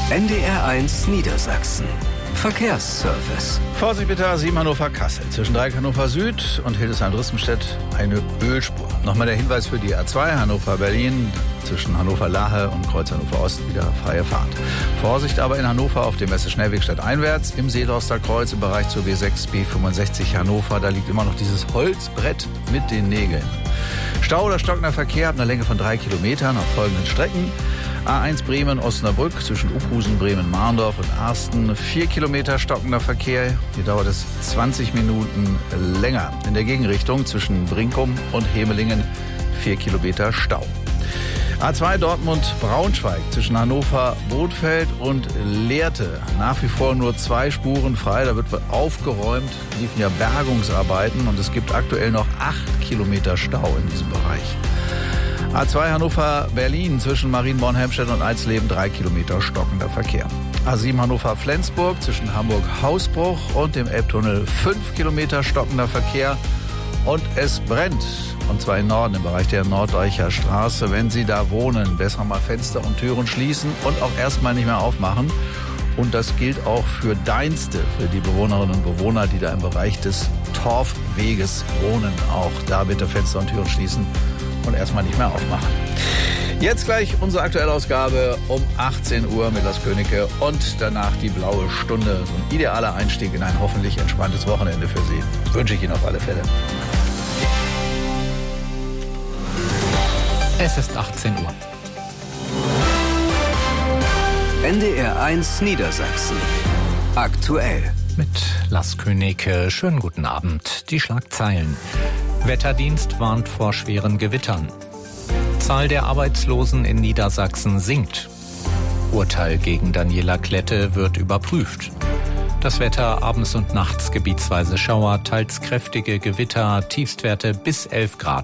NDR1 Niedersachsen. Verkehrsservice. Vorsicht bitte, A7 Hannover-Kassel. Zwischen Dreieck Hannover Süd und Hildesheim-Drießenstedt eine Ölspur. Nochmal der Hinweis für die A2 Hannover-Berlin. Zwischen Hannover-Lahe und Kreuz Hannover-Ost wieder freie Fahrt. Vorsicht aber in Hannover auf dem Messe-Schnellweg stadteinwärts. Im Seedorster Kreuz im Bereich zur B6 B65 Hannover. Da liegt immer noch dieses Holzbrett mit den Nägeln. Stau oder stockender Verkehr ab einer Länge von 3 Kilometern auf folgenden Strecken. A1 Bremen-Osnabrück zwischen Uphusen, Bremen-Marndorf und Arsten. 4 Kilometer stockender Verkehr. Hier dauert es 20 Minuten länger. In der Gegenrichtung zwischen Brinkum und Hemelingen 4 Kilometer Stau. A2 Dortmund-Braunschweig zwischen Hannover-Bothfeld und Lehrte. Nach wie vor nur 2 Spuren frei. Da wird aufgeräumt. Liefen ja Bergungsarbeiten und es gibt aktuell noch 8 Kilometer Stau in diesem Bereich. A2 Hannover-Berlin zwischen Marienborn-Helmstedt und Eisleben 3 Kilometer stockender Verkehr. A7 Hannover-Flensburg zwischen Hamburg-Hausbruch und dem Elbtunnel 5 Kilometer stockender Verkehr. Und es brennt. Und zwar im Norden, im Bereich der Norddeutscher Straße. Wenn Sie da wohnen, besser mal Fenster und Türen schließen und auch erstmal nicht mehr aufmachen. Und das gilt auch für Deinste, für die Bewohnerinnen und Bewohner, die da im Bereich des Torfweges wohnen. Auch da bitte Fenster und Türen schließen und erstmal nicht mehr aufmachen. Jetzt gleich unsere aktuelle Ausgabe um 18 Uhr mit Lars Königke und danach die blaue Stunde. So ein idealer Einstieg in ein hoffentlich entspanntes Wochenende für Sie. Wünsche ich Ihnen auf alle Fälle. Es ist 18 Uhr. NDR1 Niedersachsen. Aktuell. Mit Lars Königke. Schönen guten Abend. Die Schlagzeilen. Wetterdienst warnt vor schweren Gewittern. Zahl der Arbeitslosen in Niedersachsen sinkt. Urteil gegen Daniela Klette wird überprüft. Das Wetter abends und nachts gebietsweise Schauer, teils kräftige Gewitter, Tiefstwerte bis 11 Grad.